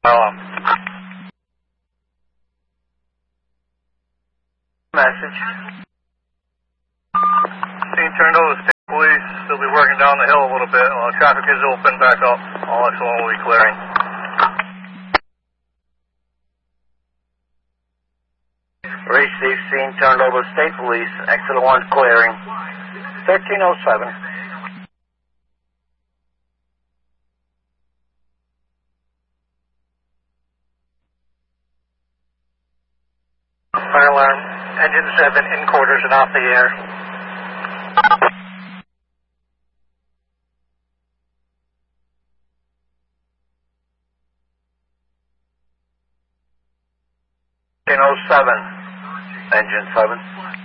Message. Scene turned over to state police. They'll be working down the hill a little bit. Traffic is open back up. All excellent will be clearing. Received, scene turned over to state police. Exit 1 clearing. 1307. Fire alarm. Engine 7 in quarters and off the air. Engine 7.